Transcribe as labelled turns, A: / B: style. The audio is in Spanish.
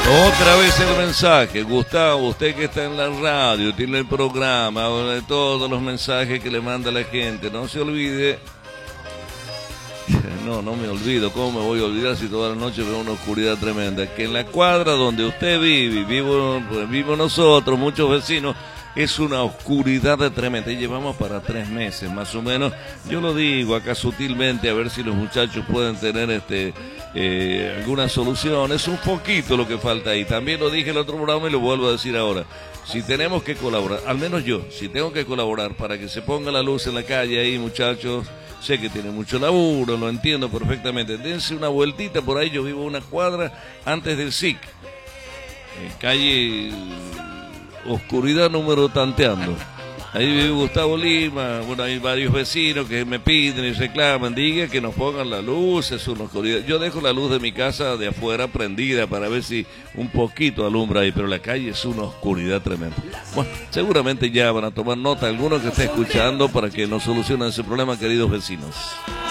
A: Otra vez el mensaje, Gustavo, usted que está en la radio, tiene el programa, todos los mensajes que le manda la gente, no se olvide. No me olvido, ¿cómo me voy a olvidar si toda la noche veo una oscuridad tremenda? Que en la cuadra donde usted vive, vivo nosotros, muchos vecinos, es una oscuridad tremenda y llevamos para 3 meses más o menos. Yo lo digo acá sutilmente a ver si los muchachos pueden tener alguna solución. Es un poquito lo que falta ahí. También lo dije el otro programa y lo vuelvo a decir ahora. Si tenemos que colaborar, al menos yo, si tengo que colaborar para que se ponga la luz en la calle ahí, muchachos, sé que tiene mucho laburo, lo entiendo perfectamente. Dense una vueltita por ahí, yo vivo una cuadra antes del SIC, calle Oscuridad número tanteando. Ahí vive Gustavo Lima, bueno, hay varios vecinos que me piden y reclaman, diga que nos pongan la luz, es una oscuridad. Yo dejo la luz de mi casa de afuera prendida para ver si un poquito alumbra ahí, pero la calle es una oscuridad tremenda. Bueno, seguramente ya van a tomar nota algunos que esté escuchando para que nos solucionen ese problema, queridos vecinos.